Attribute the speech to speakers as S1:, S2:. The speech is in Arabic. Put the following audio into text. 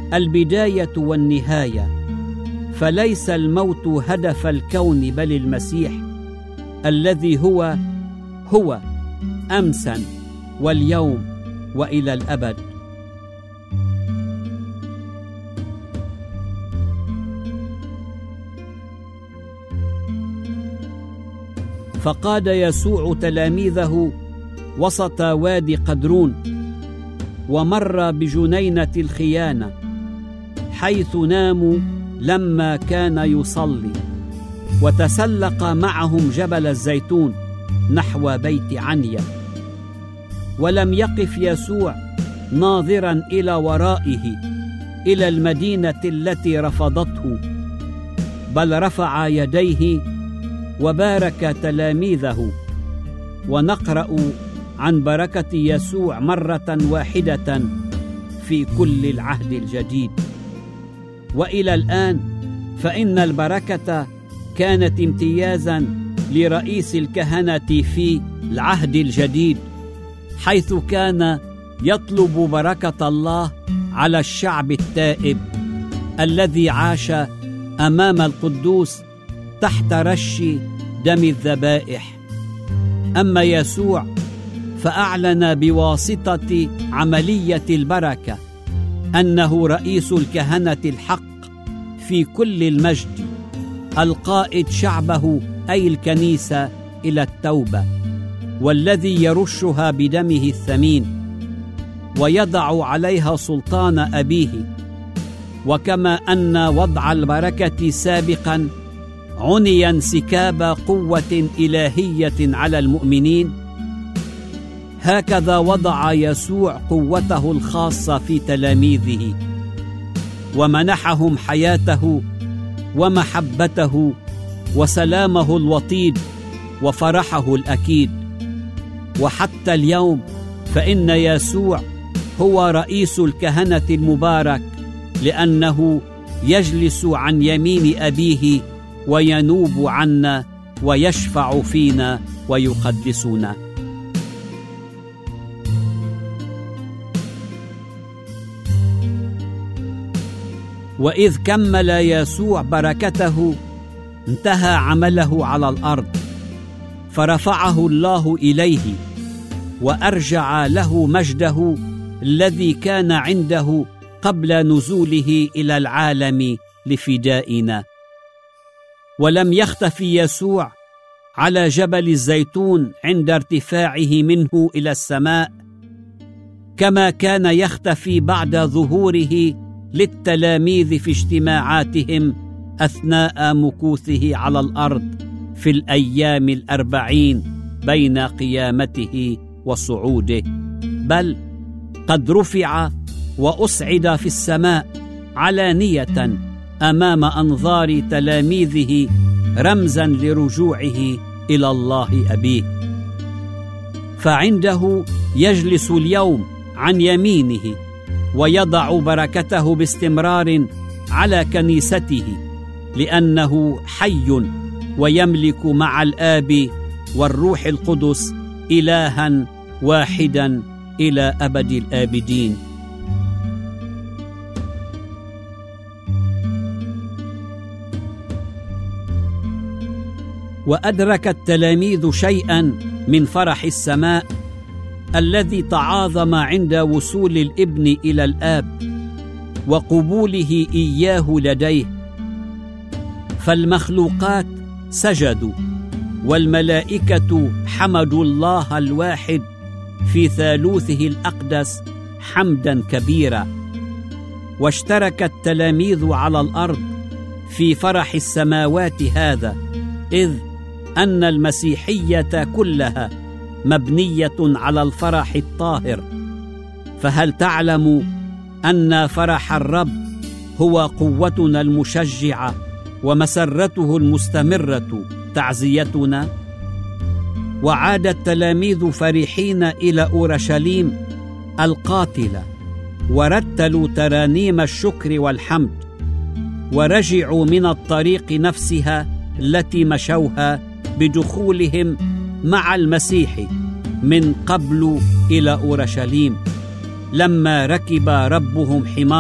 S1: البداية والنهاية، فليس الموت هدف الكون بل المسيح الذي هو أمسا واليوم وإلى الأبد. فقاد يسوع تلاميذه وسط وادي قدرون، ومر بجنينة الخيانة حيث ناموا لما كان يصلي، وتسلق معهم جبل الزيتون نحو بيت عنيا. ولم يقف يسوع ناظرا إلى ورائه إلى المدينة التي رفضته، بل رفع يديه وبارك تلاميذه. ونقرأ عن بركة يسوع مرة واحدة في كل العهد الجديد. وإلى الآن فإن البركة كانت امتيازا لرئيس الكهنة في العهد الجديد، حيث كان يطلب بركة الله على الشعب التائب الذي عاش أمام القدوس تحت رش دم الذبائح. أما يسوع فأعلن بواسطة عملية البركة أنه رئيس الكهنة الحق في كل المجد، القائد شعبه أي الكنيسة إلى التوبة، والذي يرشها بدمه الثمين ويضع عليها سلطان أبيه. وكما أن وضع البركة سابقا عني انسكاب قوة إلهية على المؤمنين، هكذا وضع يسوع قوته الخاصة في تلاميذه، ومنحهم حياته ومحبته وسلامه الوطيد وفرحه الأكيد. وحتى اليوم فإن يسوع هو رئيس الكهنة المبارك، لأنه يجلس عن يمين أبيه وينوب عنا ويشفع فينا ويقدسنا. وإذ كمل يسوع بركته انتهى عمله على الأرض، فرفعه الله إليه وأرجع له مجده الذي كان عنده قبل نزوله إلى العالم لفدائنا. ولم يختف يسوع على جبل الزيتون عند ارتفاعه منه إلى السماء، كما كان يختفي بعد ظهوره للتلاميذ في اجتماعاتهم أثناء مكوثه على الأرض في الأيام 40 بين قيامته وصعوده، بل قد رفع وأصعد في السماء علانية أمام أنظار تلاميذه، رمزا لرجوعه إلى الله أبيه. فعنده يجلس اليوم عن يمينه ويضع بركته باستمرار على كنيسته، لأنه حي ويملك مع الآب والروح القدس إلها واحدا إلى أبد الآبدين. وأدرك التلاميذ شيئا من فرح السماء الذي تعاظم عند وصول الابن إلى الآب وقبوله إياه لديه. فالمخلوقات سجدوا، والملائكة حمدوا الله الواحد في ثالوثه الأقدس حمدا كبيرا. واشترك التلاميذ على الأرض في فرح السماوات هذا، إذ أن المسيحية كلها مبنية على الفرح الطاهر. فهل تعلم أن فرح الرب هو قوتنا المشجعة ومسرته المستمرة تعزيتنا؟ وعاد التلاميذ فرحين إلى أورشليم القاتلة، ورتلوا ترانيم الشكر والحمد، ورجعوا من الطريق نفسها التي مشوها بدخولهم مع المسيح من قبل إلى أورشليم، لما ركب ربهم حمار